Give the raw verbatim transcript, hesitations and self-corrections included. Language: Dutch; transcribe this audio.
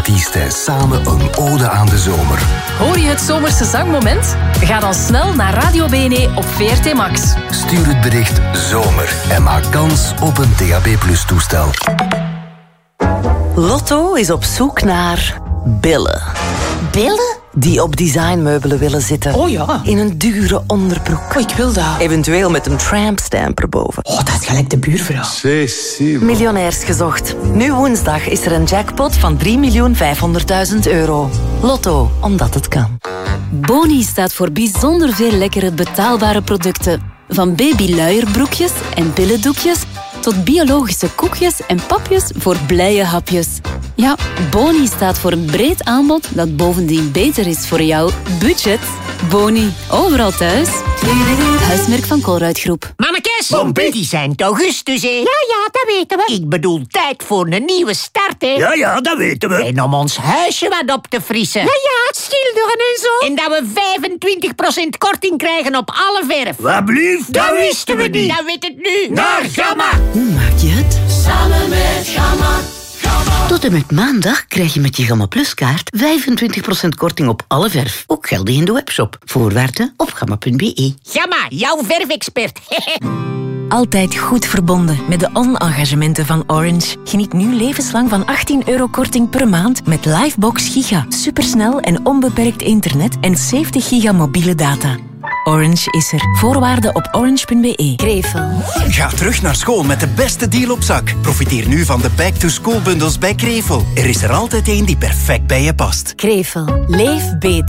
artiesten samen een ode aan de zomer. Hoor je het zomerse zangmoment? Ga dan snel naar Radio B N E op V R T Max. Stuur het bericht zomer en maak kans op een D A B plus toestel. Lotto is op zoek naar billen. Billen? Die op designmeubelen willen zitten. Oh ja. In een dure onderbroek. Oh, ik wil dat. Eventueel met een trampstamp erboven. Oh, dat is gelijk de buurvrouw. Miljonairs gezocht. Nu woensdag is er een jackpot van drie miljoen vijfhonderdduizend euro. Lotto, omdat het kan. Boni staat voor bijzonder veel lekkere betaalbare producten. Van babyluierbroekjes en billendoekjes tot biologische koekjes en papjes voor blije hapjes. Ja, Boni staat voor een breed aanbod dat bovendien beter is voor jouw budget. Boni, overal thuis. Huismerk van Colruyt Groep. Mannekes, die zijn het augustus, hè? Ja, ja, dat weten we. Ik bedoel, tijd voor een nieuwe start, hè? Ja, ja, dat weten we. En om ons huisje wat op te frissen. Ja, ja, schilderen en zo. En dat we vijfentwintig procent korting krijgen op alle verf. Wat blieft? Dat wisten we niet. Dat weet het nu. Naar Gamma. Hoe maak je het? Samen met Gamma. Tot en met maandag krijg je met je Gamma Plus kaart vijfentwintig procent korting op alle verf. Ook geldig in de webshop. Voorwaarden op gamma punt b e. Gamma, jouw verfexpert. Altijd goed verbonden met de on-engagementen van Orange. Geniet nu levenslang van achttien euro korting per maand met Livebox Giga. Supersnel en onbeperkt internet en zeventig giga mobiele data. Orange is er. Voorwaarden op orange punt b e. Krevel. Ga terug naar school met de beste deal op zak. Profiteer nu van de back-to-school bundles bij Krevel. Er is er altijd één die perfect bij je past. Krevel. Leef beter.